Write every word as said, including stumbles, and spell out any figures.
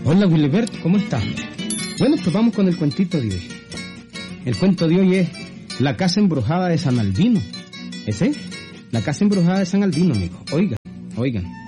Hola Wilibert, ¿cómo estás? Bueno, pues vamos con el cuentito de hoy. El cuento de hoy es La casa embrujada de San Albino. ¿Ese es? La casa embrujada de San Albino, amigos. Oigan, oigan.